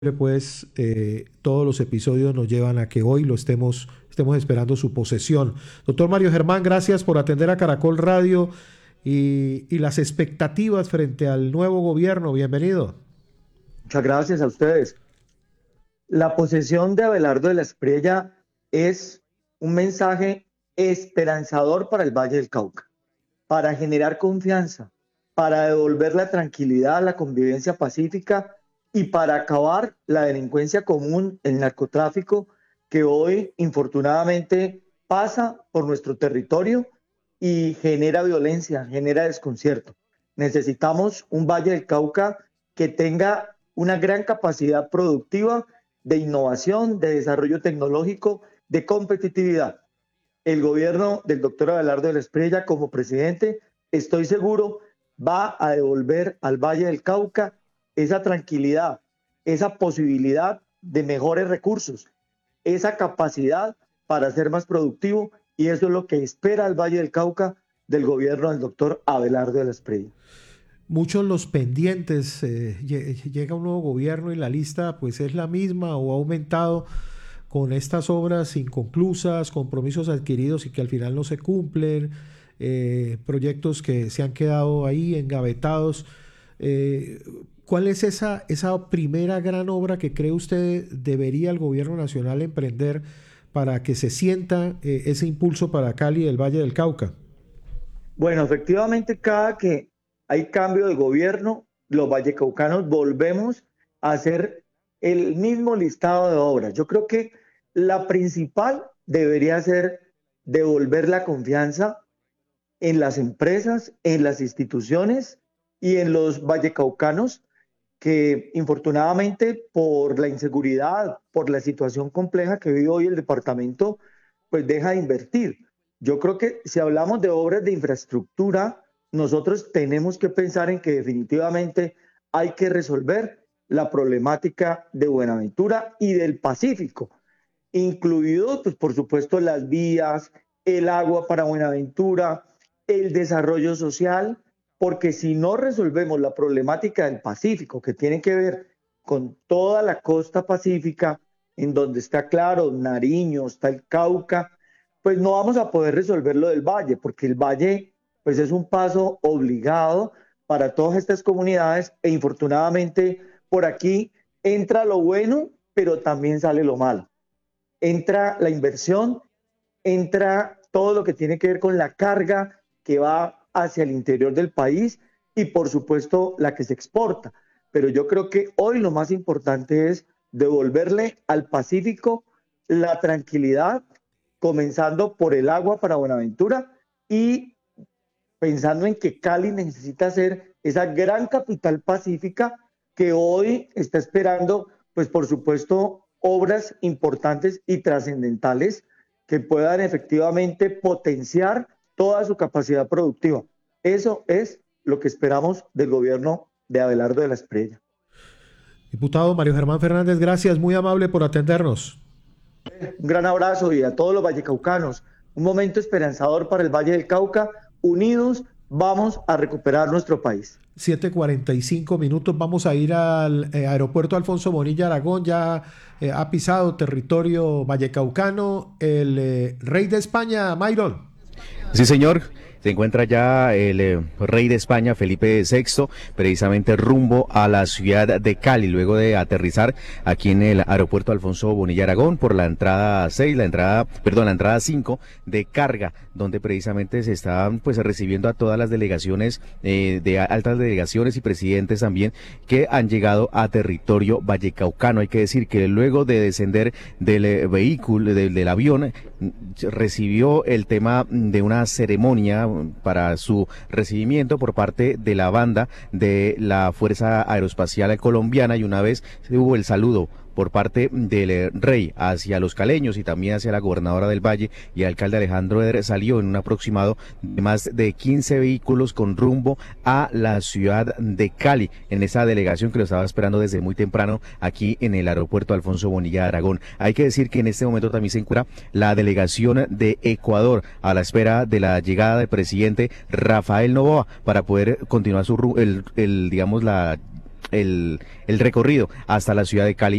pues todos los episodios nos llevan a que hoy estemos esperando su posesión. Doctor Mario Germán, gracias por atender a Caracol Radio y las expectativas frente al nuevo gobierno. Bienvenido. Muchas gracias a ustedes. La posesión de Abelardo de la Espriella es un mensaje esperanzador para el Valle del Cauca, para generar confianza, para devolver la tranquilidad, la convivencia pacífica y para acabar la delincuencia común, el narcotráfico, que hoy infortunadamente pasa por nuestro territorio y genera violencia, genera desconcierto. Necesitamos un Valle del Cauca que tenga una gran capacidad productiva de innovación, de desarrollo tecnológico, de competitividad. El gobierno del doctor Abelardo de la Espriella como presidente, estoy seguro, va a devolver al Valle del Cauca esa tranquilidad, esa posibilidad de mejores recursos, esa capacidad para ser más productivo, y eso es lo que espera el Valle del Cauca del gobierno del doctor Abelardo de la Espriella. Muchos los pendientes, llega un nuevo gobierno y la lista pues es la misma o ha aumentado con estas obras inconclusas, compromisos adquiridos y que al final no se cumplen, proyectos que se han quedado ahí engavetados. ¿Cuál es esa primera gran obra que cree usted debería el gobierno nacional emprender para que se sienta ese impulso para Cali y el Valle del Cauca? Bueno, efectivamente, cada que hay cambio de gobierno, los vallecaucanos volvemos a hacer el mismo listado de obras. Yo creo que la principal debería ser devolver la confianza en las empresas, en las instituciones y en los vallecaucanos que infortunadamente por la inseguridad, por la situación compleja que vive hoy el departamento, pues deja de invertir. Yo creo que si hablamos de obras de infraestructura, nosotros tenemos que pensar en que definitivamente hay que resolver la problemática de Buenaventura y del Pacífico, incluidos, pues, por supuesto, las vías, el agua para Buenaventura, el desarrollo social, porque si no resolvemos la problemática del Pacífico, que tiene que ver con toda la costa pacífica, en donde está claro, Nariño, está el Cauca, pues no vamos a poder resolver lo del Valle, porque el Valle pues es un paso obligado para todas estas comunidades e infortunadamente por aquí entra lo bueno, pero también sale lo malo. Entra la inversión, entra todo lo que tiene que ver con la carga que va hacia el interior del país y por supuesto la que se exporta. Pero yo creo que hoy lo más importante es devolverle al Pacífico la tranquilidad, comenzando por el agua para Buenaventura y pensando en que Cali necesita ser esa gran capital pacífica que hoy está esperando, pues por supuesto, obras importantes y trascendentales que puedan efectivamente potenciar toda su capacidad productiva. Eso es lo que esperamos del gobierno de Abelardo de la Espriella. Diputado Mario Germán Fernández, gracias, muy amable por atendernos. Un gran abrazo y a todos los vallecaucanos, un momento esperanzador para el Valle del Cauca. Unidos vamos a recuperar nuestro país. 7:45, vamos a ir al aeropuerto Alfonso Bonilla Aragón. Ya ha pisado territorio vallecaucano el rey de España, Myron. Sí, señor. Se encuentra ya el rey de España, Felipe VI, precisamente rumbo a la ciudad de Cali, luego de aterrizar aquí en el aeropuerto Alfonso Bonilla Aragón por la entrada 5 de carga, donde precisamente se están pues recibiendo a todas las delegaciones, de altas delegaciones y presidentes también, que han llegado a territorio vallecaucano. Hay que decir que luego de descender del vehículo, del avión, recibió el tema de una ceremonia para su recibimiento por parte de la banda de la Fuerza Aeroespacial Colombiana, y una vez hubo el saludo por parte del rey hacia los caleños y también hacia la gobernadora del Valle y el alcalde Alejandro Eder, salió en un aproximado de más de 15 vehículos con rumbo a la ciudad de Cali, en esa delegación que lo estaba esperando desde muy temprano aquí en el aeropuerto Alfonso Bonilla de Aragón. Hay que decir que en este momento también se encuentra la delegación de Ecuador a la espera de la llegada del presidente Rafael Noboa para poder continuar digamos la el recorrido hasta la ciudad de Cali.